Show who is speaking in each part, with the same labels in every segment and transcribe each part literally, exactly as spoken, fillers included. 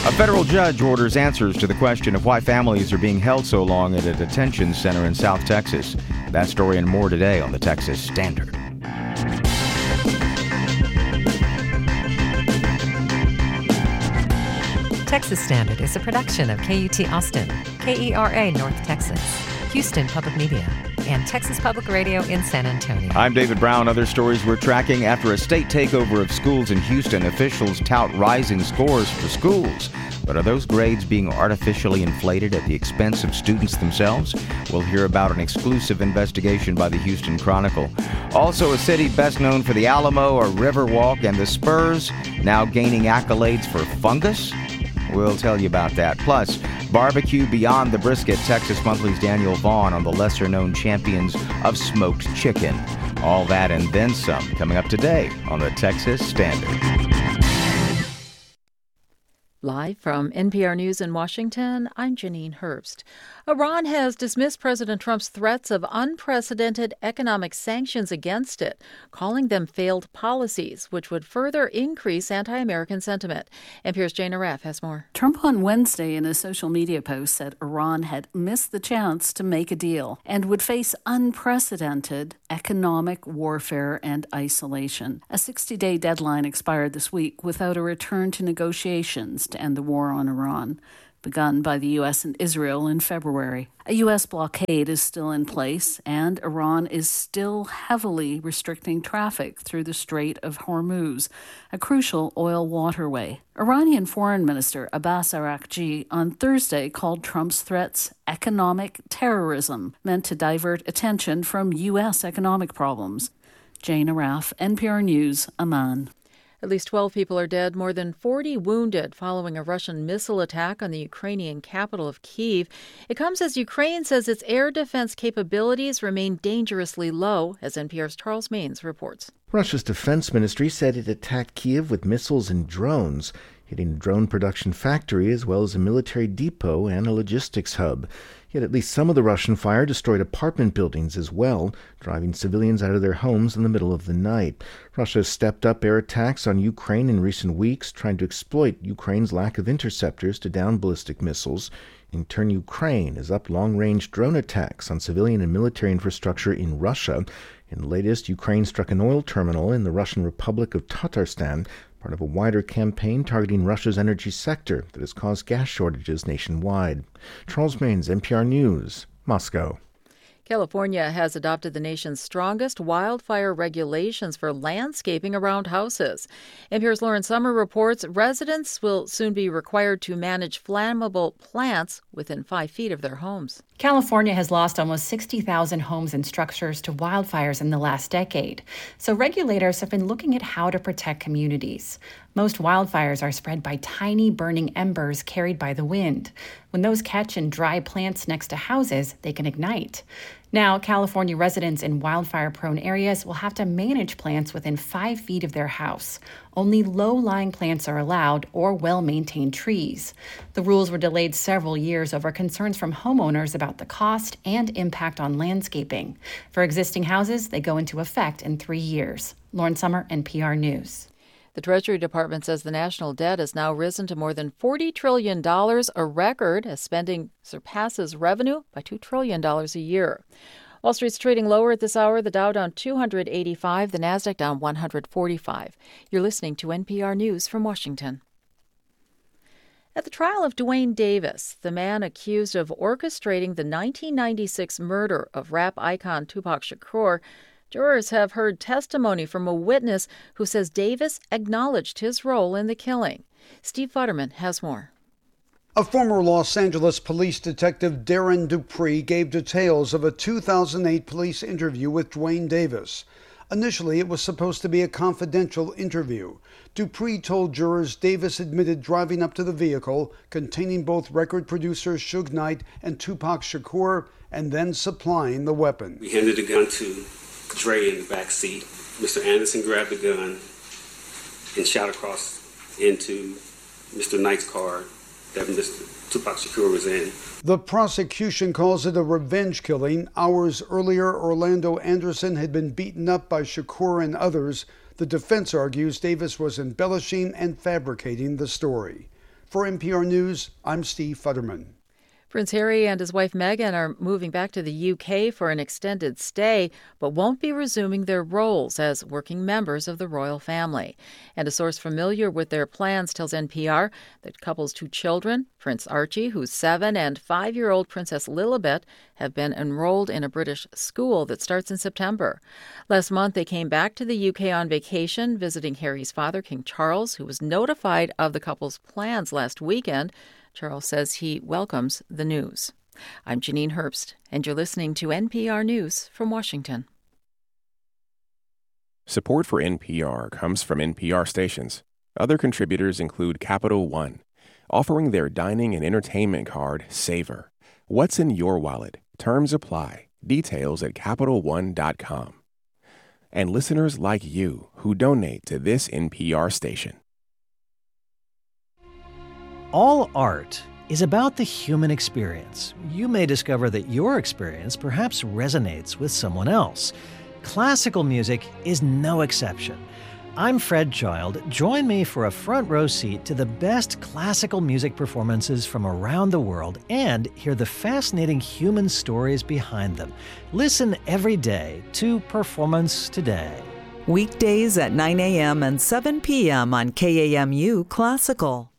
Speaker 1: A federal judge orders answers to the question of why families are being held so long at a detention center in South Texas. That story and more today on the Texas Standard.
Speaker 2: Texas Standard is a production of K U T Austin, K E R A North Texas, Houston Public Media, and Texas Public Radio in San Antonio.
Speaker 1: I'm David Brown. Other stories we're tracking. After a state takeover of schools in Houston, officials tout rising scores for schools. But are those grades being artificially inflated at the expense of students themselves? We'll hear about an exclusive investigation by the Houston Chronicle. Also, a city best known for the Alamo or Riverwalk and the Spurs, now gaining accolades for fungus? We'll tell you about that. Plus, barbecue beyond the brisket. Texas Monthly's Daniel Vaughn on the lesser-known champions of smoked chicken. All that and then some coming up today on the Texas Standard.
Speaker 3: Live from N P R News in Washington, I'm Janine Herbst. Iran has dismissed President Trump's threats of unprecedented economic sanctions against it, calling them failed policies, which would further increase anti-American sentiment. N P R's Jane Araf has more.
Speaker 4: Trump on Wednesday in a social media post said Iran had missed the chance to make a deal and would face unprecedented economic warfare and isolation. A sixty-day deadline expired this week without a return to negotiations to end the war on Iran, begun by the U S and Israel in February. A U S blockade is still in place, and Iran is still heavily restricting traffic through the Strait of Hormuz, a crucial oil waterway. Iranian Foreign Minister Abbas Araghchi on Thursday called Trump's threats economic terrorism, meant to divert attention from U S economic problems. Jane Araf, N P R News, Amman.
Speaker 3: At least twelve people are dead, more than forty wounded following a Russian missile attack on the Ukrainian capital of Kyiv. It comes as Ukraine says its air defense capabilities remain dangerously low, as N P R's Charles Maines reports.
Speaker 5: Russia's defense ministry said it attacked Kyiv with missiles and drones, hitting a drone production factory as well as a military depot and a logistics hub. Yet at least some of the Russian fire destroyed apartment buildings as well, driving civilians out of their homes in the middle of the night. Russia has stepped up air attacks on Ukraine in recent weeks, trying to exploit Ukraine's lack of interceptors to down ballistic missiles. In turn, Ukraine has upped long-range drone attacks on civilian and military infrastructure in Russia. In the latest, Ukraine struck an oil terminal in the Russian Republic of Tatarstan, part of a wider campaign targeting Russia's energy sector that has caused gas shortages nationwide. Charles Maines, N P R News, Moscow.
Speaker 3: California has adopted the nation's strongest wildfire regulations for landscaping around houses. N P R's Lauren Summer reports residents will soon be required to manage flammable plants within five feet of their homes.
Speaker 6: California has lost almost sixty thousand homes and structures to wildfires in the last decade. So regulators have been looking at how to protect communities. Most wildfires are spread by tiny burning embers carried by the wind. When those catch in dry plants next to houses, they can ignite. Now, California residents in wildfire-prone areas will have to manage plants within five feet of their house. Only low-lying plants are allowed or well-maintained trees. The rules were delayed several years over concerns from homeowners about the cost and impact on landscaping. For existing houses, they go into effect in three years. Lauren Summer, N P R News.
Speaker 3: The Treasury Department says the national debt has now risen to more than forty trillion dollars, a record, as spending surpasses revenue by two trillion dollars a year. Wall Street's trading lower at this hour. The Dow down two hundred eighty-five, the Nasdaq down one hundred forty-five. You're listening to N P R News from Washington. At the trial of Duane Davis, the man accused of orchestrating the nineteen ninety-six murder of rap icon Tupac Shakur, jurors have heard testimony from a witness who says Davis acknowledged his role in the killing. Steve Futterman has more.
Speaker 7: A former Los Angeles police detective, Darren Dupree, gave details of a two thousand eight police interview with Duane Davis. Initially, it was supposed to be a confidential interview. Dupree told jurors Davis admitted driving up to the vehicle containing both record producers Suge Knight and Tupac Shakur and then supplying the weapon.
Speaker 8: We handed the gun to Dre in the back seat. Mister Anderson grabbed the gun and shot across into Mister Knight's car that Mister Tupac Shakur was in.
Speaker 7: The prosecution calls it a revenge killing. Hours earlier, Orlando Anderson had been beaten up by Shakur and others. The defense argues Davis was embellishing and fabricating the story. For N P R News, I'm Steve Futterman.
Speaker 3: Prince Harry and his wife Meghan are moving back to the U K for an extended stay, but won't be resuming their roles as working members of the royal family. And a source familiar with their plans tells N P R that the couple's two children, Prince Archie, who's seven, and five-year-old Princess Lilibet, have been enrolled in a British school that starts in September. Last month, they came back to the U K on vacation, visiting Harry's father, King Charles, who was notified of the couple's plans last weekend. Charles says he welcomes the news. I'm Janine Herbst, and you're listening to N P R News from Washington.
Speaker 9: Support for N P R comes from N P R stations. Other contributors include Capital One, offering their dining and entertainment card, Savor. What's in your wallet? Terms apply. Details at Capital One dot com. And listeners like you who donate to this N P R station.
Speaker 10: All art is about the human experience. You may discover that your experience perhaps resonates with someone else. Classical music is no exception. I'm Fred Child. Join me for a front row seat to the best classical music performances from around the world and hear the fascinating human stories behind them. Listen every day to Performance Today.
Speaker 11: Weekdays at nine a.m. and seven p.m. on K A M U Classical.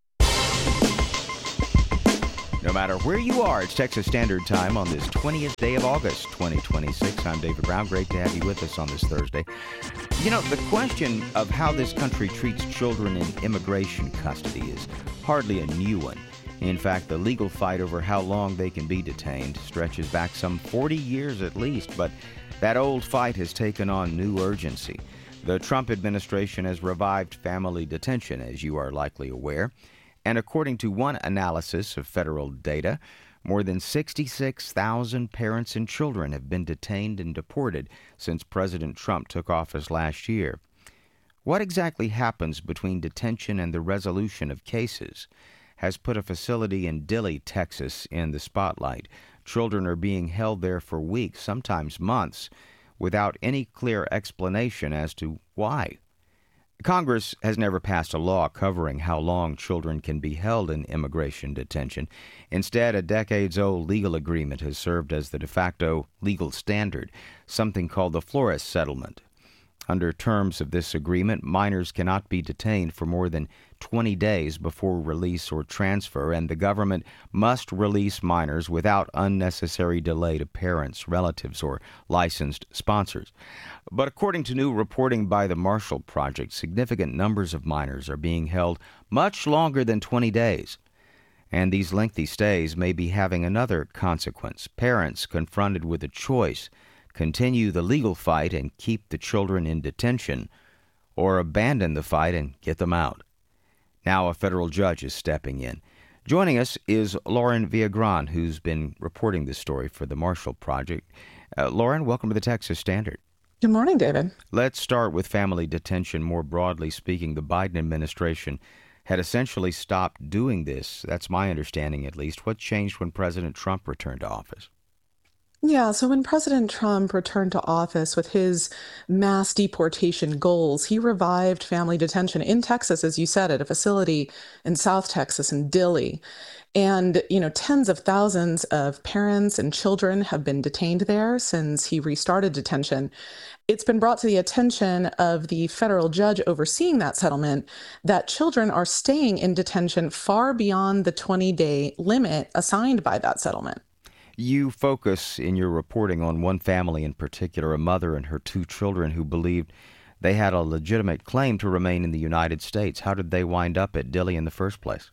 Speaker 1: No matter where you are, it's Texas Standard Time on this twentieth day of August, twenty twenty-six. I'm David Brown. Great to have you with us on this Thursday. You know, the question of how this country treats children in immigration custody is hardly a new one. In fact, the legal fight over how long they can be detained stretches back some forty years at least, but that old fight has taken on new urgency. The Trump administration has revived family detention, as you are likely aware. And according to one analysis of federal data, more than sixty-six thousand parents and children have been detained and deported since President Trump took office last year. What exactly happens between detention and the resolution of cases has put a facility in Dilley, Texas, in the spotlight. Children are being held there for weeks, sometimes months, without any clear explanation as to why. Congress has never passed a law covering how long children can be held in immigration detention. Instead, a decades-old legal agreement has served as the de facto legal standard, something called the Flores Settlement. Under terms of this agreement, minors cannot be detained for more than twenty days before release or transfer, and the government must release minors without unnecessary delay to parents, relatives, or licensed sponsors. But according to new reporting by the Marshall Project, significant numbers of minors are being held much longer than twenty days. And these lengthy stays may be having another consequence. Parents confronted with a choice: continue the legal fight and keep the children in detention, or abandon the fight and get them out. Now a federal judge is stepping in. Joining us is Lauren Viagran, who's been reporting this story for the Marshall Project. Uh, Lauren, welcome to the Texas Standard.
Speaker 12: Good morning, David.
Speaker 1: Let's start with family detention. More broadly speaking, the Biden administration had essentially stopped doing this. That's my understanding, at least. What changed when President Trump returned to office?
Speaker 12: Yeah, so when President Trump returned to office with his mass deportation goals, he revived family detention in Texas, as you said, at a facility in South Texas in Dilley. And, you know, tens of thousands of parents and children have been detained there since he restarted detention. It's been brought to the attention of the federal judge overseeing that settlement that children are staying in detention far beyond the twenty-day limit assigned by that settlement.
Speaker 1: You focus in your reporting on one family in particular, a mother and her two children who believed they had a legitimate claim to remain in the United States. How did they wind up at Dilley in the first place?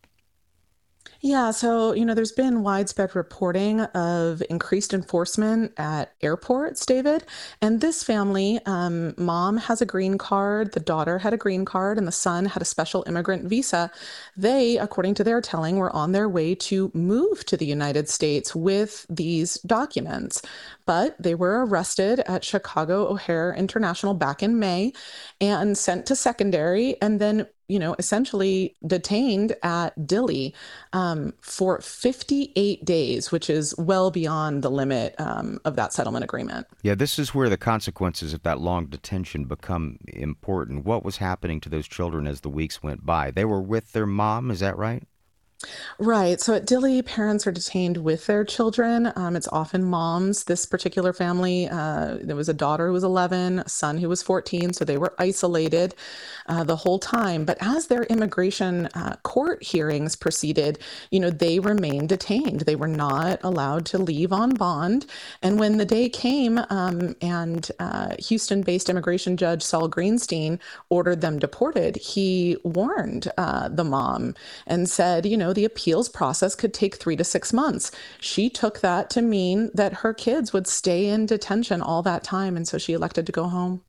Speaker 12: Yeah, so, you know, there's been widespread reporting of increased enforcement at airports, David. And this family, um, mom has a green card, the daughter had a green card, and the son had a special immigrant visa. They, according to their telling, were on their way to move to the United States with these documents. But they were arrested at Chicago O'Hare International back in May and sent to secondary, and then you know, essentially detained at Dilley um, for fifty-eight days, which is well beyond the limit um, of that settlement agreement.
Speaker 1: Yeah, this is where the consequences of that long detention become important. What was happening to those children as the weeks went by? They were with their mom, is that right?
Speaker 12: Right. So at Dilley, parents are detained with their children. Um, it's often moms. This particular family, uh, there was a daughter who was eleven, a son who was fourteen, so they were isolated uh, the whole time. But as their immigration uh, court hearings proceeded, you know, they remained detained. They were not allowed to leave on bond. And when the day came um, and uh, Houston-based immigration judge Saul Greenstein ordered them deported, he warned uh, the mom and said, you know, the appeals process could take three to six months. She took that to mean that her kids would stay in detention all that time, and so she elected to go home.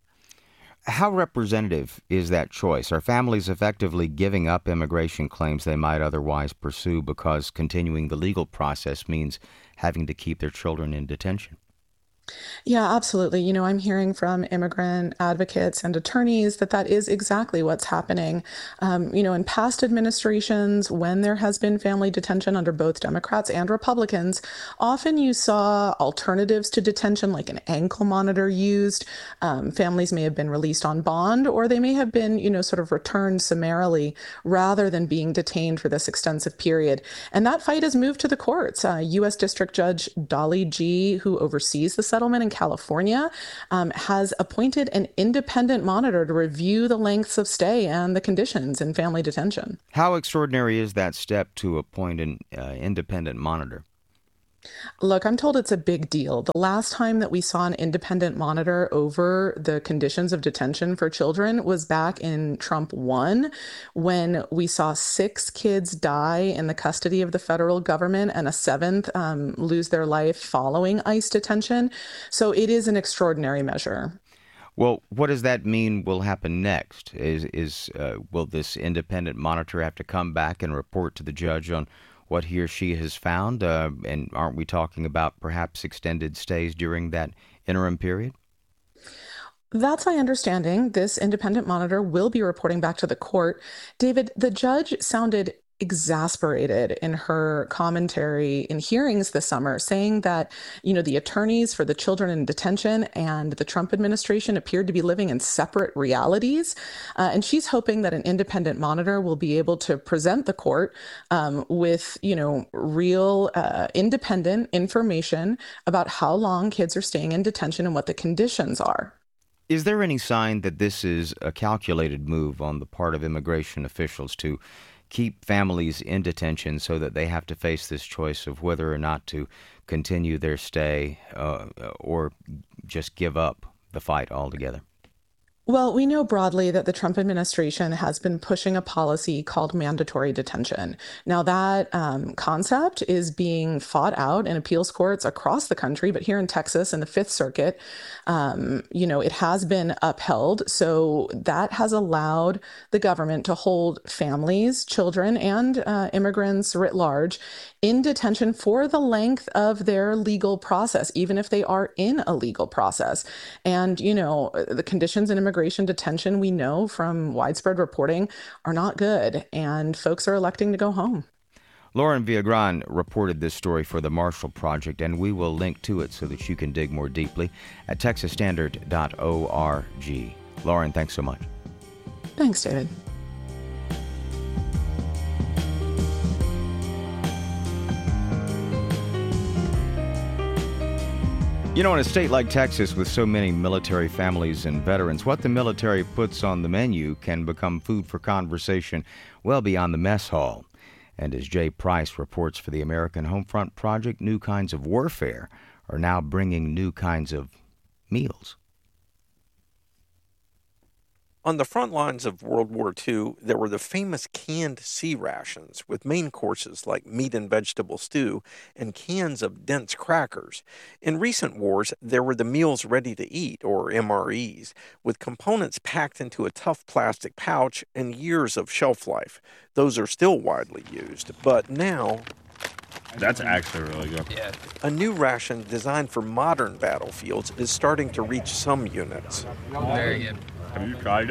Speaker 1: How representative is that choice? Are families effectively giving up immigration claims they might otherwise pursue because continuing the legal process means having to keep their children in detention?
Speaker 12: Yeah, absolutely. You know, I'm hearing from immigrant advocates and attorneys that that is exactly what's happening. Um, you know, in past administrations, when there has been family detention under both Democrats and Republicans, often you saw alternatives to detention, like an ankle monitor used. Um, families may have been released on bond, or they may have been, you know, sort of returned summarily rather than being detained for this extensive period. And that fight has moved to the courts. Uh, U S District Judge Dolly Gee, who oversees the settlement in California, um, has appointed an independent monitor to review the lengths of stay and the conditions in family detention.
Speaker 1: How extraordinary is that step to appoint an uh, independent monitor?
Speaker 12: Look, I'm told it's a big deal. The last time that we saw an independent monitor over the conditions of detention for children was back in Trump one, when we saw six kids die in the custody of the federal government and a seventh um, lose their life following ICE detention. So it is an extraordinary measure.
Speaker 1: Well, what does that mean will happen next? Is is uh, will this independent monitor have to come back and report to the judge on what he or she has found? Uh, and aren't we talking about perhaps extended stays during that interim period?
Speaker 12: That's my understanding. This independent monitor will be reporting back to the court. David, the judge sounded exasperated in her commentary in hearings this summer, saying that, you know, the attorneys for the children in detention and the Trump administration appeared to be living in separate realities. Uh, and she's hoping that an independent monitor will be able to present the court um, with, you know, real uh, independent information about how long kids are staying in detention and what the conditions are.
Speaker 1: Is there any sign that this is a calculated move on the part of immigration officials to keep families in detention so that they have to face this choice of whether or not to continue their stay uh, or just give up the fight altogether?
Speaker 12: Well, we know broadly that the Trump administration has been pushing a policy called mandatory detention. Now, that um, concept is being fought out in appeals courts across the country, but here in Texas in the Fifth Circuit, um, you know, it has been upheld. So that has allowed the government to hold families, children, and uh, immigrants writ large in detention for the length of their legal process, even if they are in a legal process. And, you know, the conditions in immigration detention, we know from widespread reporting, are not good, and folks are electing to go home.
Speaker 1: Lauren Viagran reported this story for the Marshall Project, and we will link to it so that you can dig more deeply at texas standard dot org. Lauren, thanks so much.
Speaker 12: Thanks, David.
Speaker 1: You know, in a state like Texas with so many military families and veterans, what the military puts on the menu can become food for conversation well beyond the mess hall. And as Jay Price reports for the American Homefront Project, new kinds of warfare are now bringing new kinds of meals.
Speaker 13: On the front lines of World War Two, there were the famous canned C rations with main courses like meat and vegetable stew and cans of dense crackers. In recent wars, there were the meals ready to eat, or M R Es, with components packed into a tough plastic pouch and years of shelf life. Those are still widely used, but now...
Speaker 14: That's actually really good.
Speaker 13: Yeah. A new ration designed for modern battlefields is starting to reach some units.
Speaker 14: Very good. Have you tried this?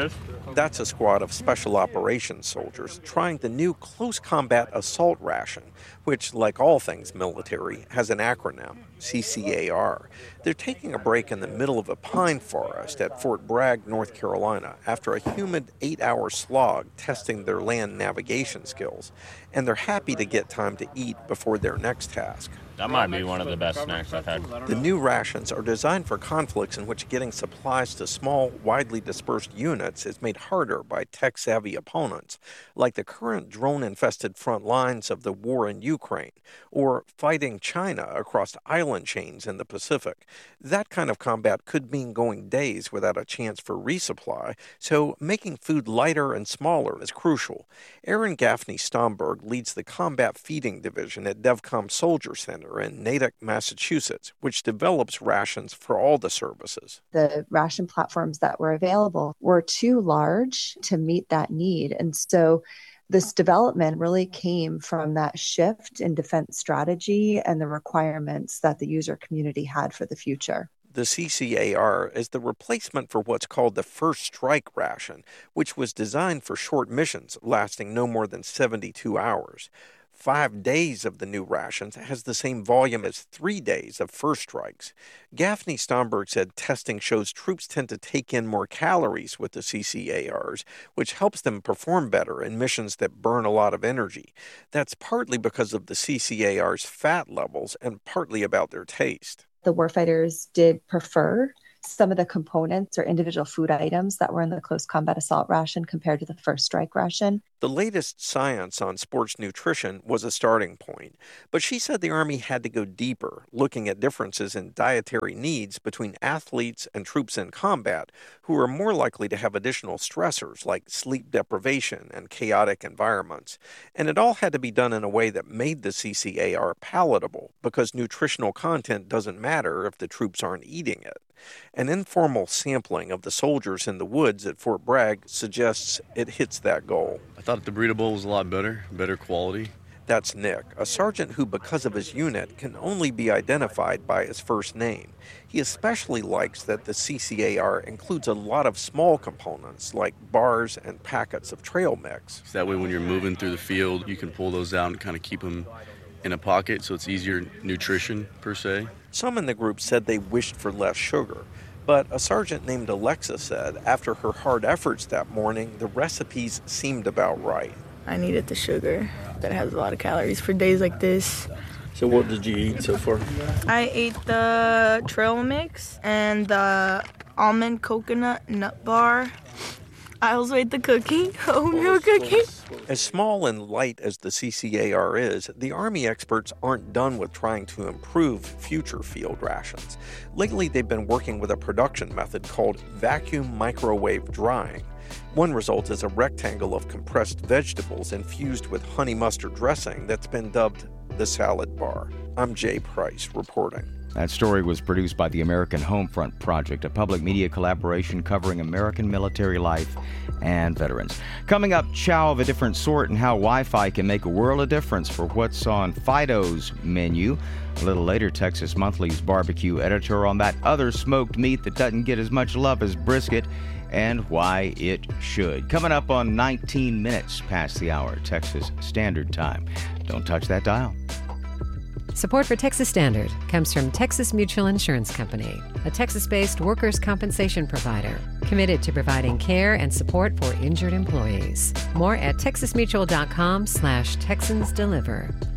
Speaker 13: That's a squad of special operations soldiers trying the new close combat assault ration, which, like all things military, has an acronym, C C A R. They're taking a break in the middle of a pine forest at Fort Bragg, North Carolina, after a humid eight-hour slog testing their land navigation skills, and they're happy to get time to eat before their next task.
Speaker 14: That might be one of the best snacks I've had.
Speaker 13: The new rations are designed for conflicts in which getting supplies to small, widely dispersed units is made harder by tech-savvy opponents, like the current drone-infested front lines of the war in Ukraine, or fighting China across island chains in the Pacific. That kind of combat could mean going days without a chance for resupply, so making food lighter and smaller is crucial. Aaron Gaffney-Stomberg leads the Combat Feeding Division at DEVCOM Soldier Center in Natick, Massachusetts, which develops rations for all the services.
Speaker 15: The ration platforms that were available were too large to meet that need. And so this development really came from that shift in defense strategy and the requirements that the user community had for the future.
Speaker 13: The C C A R is the replacement for what's called the First Strike ration, which was designed for short missions lasting no more than seventy-two hours. Five days of the new rations has the same volume as three days of first strikes. Gaffney-Stomberg said testing shows troops tend to take in more calories with the C C A Rs, which helps them perform better in missions that burn a lot of energy. That's partly because of the C C A R's fat levels and partly about their taste.
Speaker 15: The warfighters did prefer some of the components or individual food items that were in the close combat assault ration compared to the first strike ration.
Speaker 13: The latest science on sports nutrition was a starting point, but she said the Army had to go deeper, looking at differences in dietary needs between athletes and troops in combat who are more likely to have additional stressors like sleep deprivation and chaotic environments. And it all had to be done in a way that made the C C A R palatable, because nutritional content doesn't matter if the troops aren't eating it. An informal sampling of the soldiers in the woods at Fort Bragg suggests it hits that goal.
Speaker 16: I thought the burrito bowl was a lot better, better quality.
Speaker 13: That's Nick, a sergeant who, because of his unit, can only be identified by his first name. He especially likes that the C C A R includes a lot of small components like bars and packets of trail mix.
Speaker 16: So that way when you're moving through the field, you can pull those out and kind of keep them in a pocket, so it's easier nutrition per se.
Speaker 13: Some in the group said they wished for less sugar, but a sergeant named Alexa said after her hard efforts that morning, the recipes seemed about right.
Speaker 17: I needed the sugar that has a lot of calories for days like this.
Speaker 16: So what did you eat so far?
Speaker 17: I ate the trail mix and the almond coconut nut bar. I also ate the cookie, oatmeal cookie.
Speaker 13: As small and light as the C C A R is, the Army experts aren't done with trying to improve future field rations. Lately, they've been working with a production method called vacuum microwave drying. One result is a rectangle of compressed vegetables infused with honey mustard dressing that's been dubbed the salad bar. I'm Jay Price reporting.
Speaker 1: That story was produced by the American Homefront Project, a public media collaboration covering American military life and veterans. Coming up, chow of a different sort and how Wi-Fi can make a world of difference for what's on Fido's menu. A little later, Texas Monthly's barbecue editor on that other smoked meat that doesn't get as much love as brisket and why it should. Coming up on nineteen minutes past the hour, Texas Standard Time. Don't touch that dial.
Speaker 2: Support for Texas Standard comes from Texas Mutual Insurance Company, a Texas-based workers' compensation provider committed to providing care and support for injured employees. More at texasmutual.com slash Texans Deliver.